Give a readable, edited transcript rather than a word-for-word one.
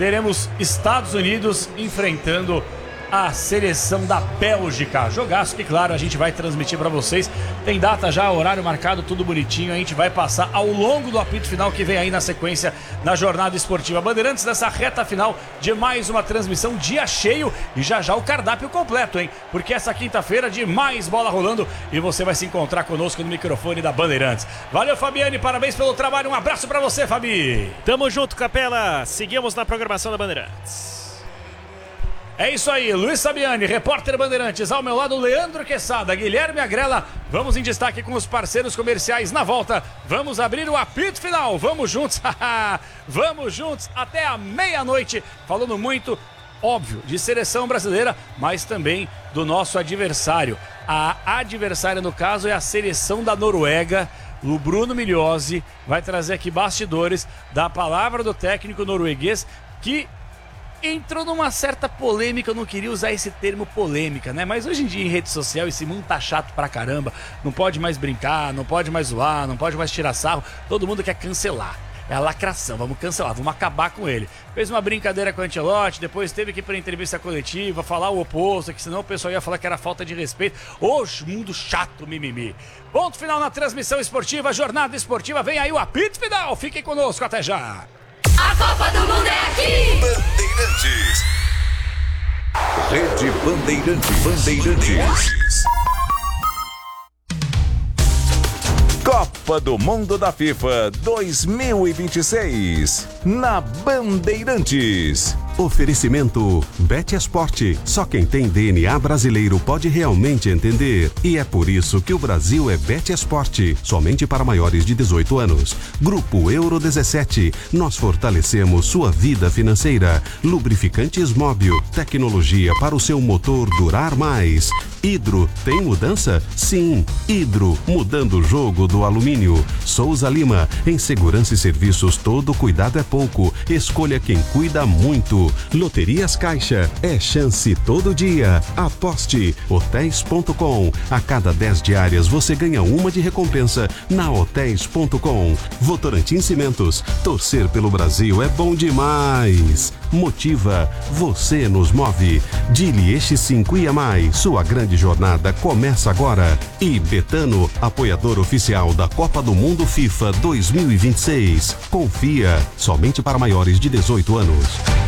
teremos Estados Unidos enfrentando a seleção da Bélgica. Jogaço que, claro, a gente vai transmitir para vocês. Tem data já, horário marcado, tudo bonitinho. A gente vai passar ao longo do apito final que vem aí na sequência na jornada esportiva Bandeirantes, nessa reta final de mais uma transmissão, dia cheio e já o cardápio completo, hein? Porque essa quinta-feira de mais bola rolando e você vai se encontrar conosco no microfone da Bandeirantes. Valeu, Fabiane, parabéns pelo trabalho. Um abraço para você, Fabi. Tamo junto, Capela. Seguimos na programação da Bandeirantes. É isso aí, Luiz Sabiani, repórter Bandeirantes, ao meu lado Leandro Quesada, Guilherme Agrela. Vamos em destaque com os parceiros comerciais. Na volta, vamos abrir o apito final. Vamos juntos, vamos juntos até a meia-noite, falando muito, óbvio, de seleção brasileira, mas também do nosso adversário. A adversária, no caso, é a seleção da Noruega. O Bruno Migliozzi vai trazer aqui bastidores da palavra do técnico norueguês, que entrou numa certa polêmica. Eu não queria usar esse termo polêmica, né? Mas hoje em dia em rede social esse mundo tá chato pra caramba. Não pode mais brincar, não pode mais zoar, não pode mais tirar sarro. Todo mundo quer cancelar. É a lacração, vamos cancelar, vamos acabar com ele. Fez uma brincadeira com o Ancelotti, depois teve que ir pra entrevista coletiva, falar o oposto, que senão o pessoal ia falar que era falta de respeito. Oxe, mundo chato, mimimi. Ponto final na transmissão esportiva, jornada esportiva, vem aí o apito final. Fiquem conosco, até já. A Copa do Mundo é aqui! Bandeirantes. Rede Bandeirantes. Copa do Mundo da FIFA 2026 na Bandeirantes. Oferecimento Bet Esporte. Só quem tem DNA brasileiro pode realmente entender. E é por isso que o Brasil é Bet Esporte. Somente para maiores de 18 anos. Grupo Euro 17. Nós fortalecemos sua vida financeira. Lubrificantes Móbil. Tecnologia para o seu motor durar mais. Hidro, tem mudança? Sim. Hidro, mudando o jogo do alumínio. Souza Lima, em segurança e serviços todo cuidado é pouco. Escolha quem cuida muito. Loterias Caixa, é chance todo dia. Aposte. Hotéis.com. A cada 10 diárias você ganha uma de recompensa na Hotéis.com. Votorantim Cimentos, torcer pelo Brasil é bom demais. Motiva, você nos move. Dili X5 e a mais, sua grande jornada começa agora. E Betano, apoiador oficial da Copa do Mundo FIFA 2026. Confia, somente para maiores de 18 anos.